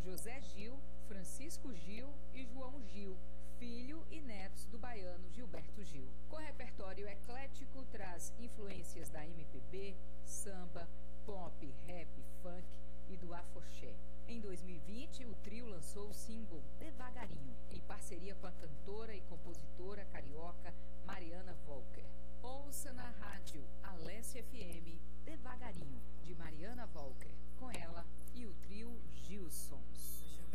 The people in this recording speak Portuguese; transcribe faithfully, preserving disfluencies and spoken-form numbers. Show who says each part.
Speaker 1: José Gil, Francisco Gil e João Gil, filho e netos do baiano Gilberto Gil. Com repertório eclético, traz influências da M P B, samba, pop, rap, funk e do afoxé. Em dois mil e vinte, o trio lançou o single Devagarinho, em parceria com a cantora e compositora